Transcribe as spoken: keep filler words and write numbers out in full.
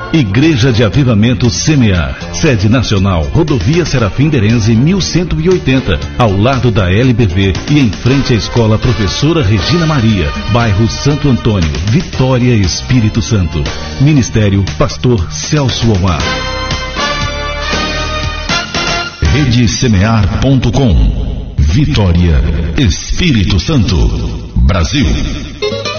Igreja de Avivamento Semear. Sede nacional, Rodovia Serafim Derenze mil cento e oitenta, ao lado da L B V e em frente à Escola Professora Regina Maria, bairro Santo Antônio, Vitória, Espírito Santo. Ministério Pastor Celso Omar. rede semear ponto com. Vitória, Espírito Santo, Brasil.